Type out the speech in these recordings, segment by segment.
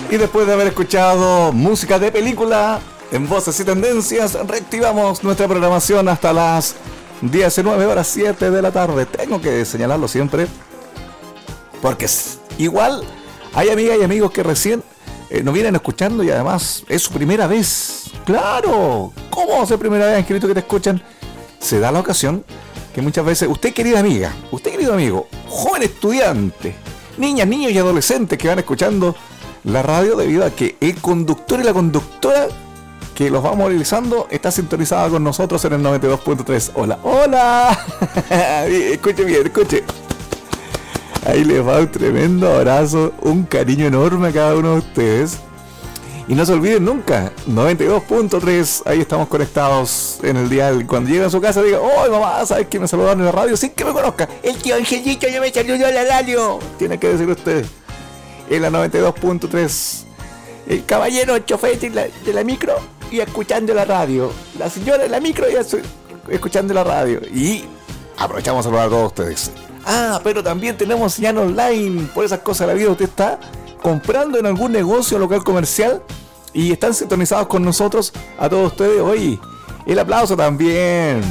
Y después de haber escuchado música de película en Voces y Tendencias, reactivamos nuestra programación hasta las 19 horas 7 de la tarde. Tengo que señalarlo siempre, porque igual hay amigas y amigos que recién nos vienen escuchando y además es su primera vez. ¡Claro! ¿Cómo va a ser primera vez, Angelito, que te escuchan? Se da la ocasión que muchas veces usted, querida amiga, usted, querido amigo, joven estudiante, niñas, niños y adolescentes que van escuchando la radio debido a que el conductor y la conductora que los va movilizando está sintonizada con nosotros en el 92.3. Hola, hola. Escuche bien, escuche. Ahí les va un tremendo abrazo, un cariño enorme a cada uno de ustedes. Y no se olviden nunca, 92.3, ahí estamos conectados en el dial. Cuando lleguen a su casa digan, ¡oh, mamá! ¿Sabes que me saludaron en la radio sin que me conozca? El tío Angelito ya me saludó a la radio. Tiene que decir usted. En la 92.3, el caballero chofer de la micro y escuchando la radio. La señora de la micro y escuchando la radio. Y aprovechamos a saludar a todos ustedes. Ah, pero también tenemos señal online. Por esas cosas de la vida, usted está comprando en algún negocio local comercial y están sintonizados con nosotros. A todos ustedes, hoy el aplauso también.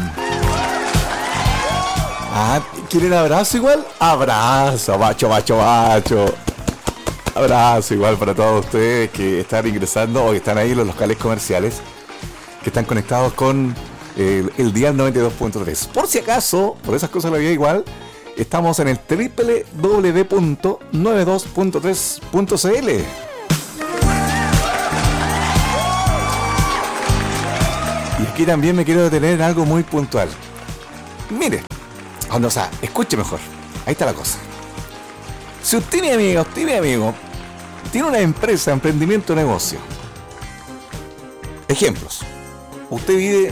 Ah, ¿quieren abrazo igual? Abrazo, macho. Abrazo igual para todos ustedes que están ingresando o que están ahí en los locales comerciales, que están conectados con el dial 92.3. Por si acaso, por esas cosas de la vida igual, estamos en el www.92.3.cl. Y aquí también me quiero detener en algo muy puntual. Mire, o sea, escuche mejor. Ahí está la cosa. Si usted, mi amigo, tiene una empresa, emprendimiento, negocio. Ejemplos. Usted vive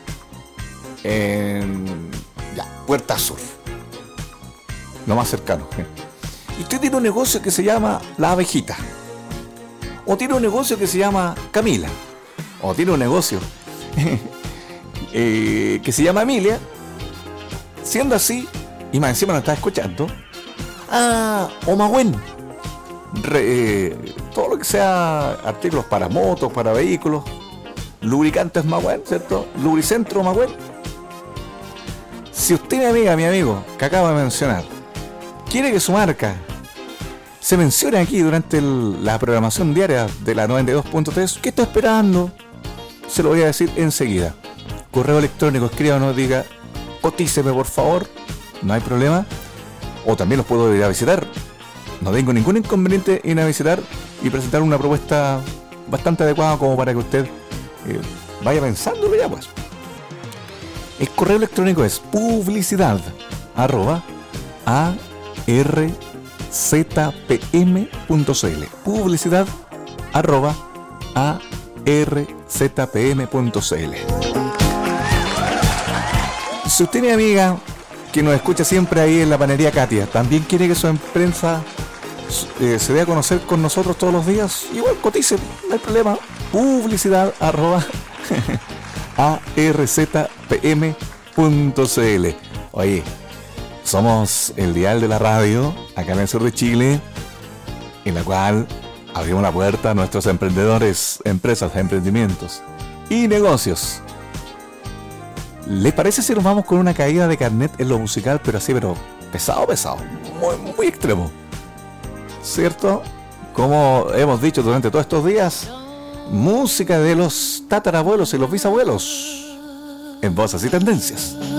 en Puerta Sur, lo más cercano. Y usted tiene un negocio que se llama La Abejita. O tiene un negocio que se llama Camila. O tiene un negocio que se llama Emilia. Siendo así, y más encima nos está escuchando. O Magüen. Todo lo que sea artículos para motos, para vehículos. Lubricantes Magüen, ¿cierto? Lubricentro Magüen. Si usted, mi amiga, mi amigo, que acabo de mencionar, quiere que su marca se mencione aquí durante la programación diaria de la 92.3, ¿qué está esperando? Se lo voy a decir enseguida. Correo electrónico, escríbanos, diga, cotíceme por favor, no hay problema. O también los puedo ir a visitar. No tengo ningún inconveniente en ir a visitar y presentar una propuesta bastante adecuada como para que usted vaya pensándolo ya, pues. El correo electrónico es publicidad@arzpm.cl. publicidad@arzpm.cl. Si usted, mi amiga, que nos escucha siempre ahí en la panería Katia, también quiere que su empresa se dé a conocer con nosotros todos los días, igual cotice, no hay problema. publicidad@arzpm.cl. Oye, somos el dial de la radio acá en el sur de Chile, en la cual abrimos la puerta a nuestros emprendedores, empresas, emprendimientos y negocios. ¿Les parece si nos vamos con una caída de carnet en lo musical, pero así, pero pesado, muy extremo? ¿Cierto? Como hemos dicho durante todos estos días, música de los tatarabuelos y los bisabuelos en Voces y Tendencias.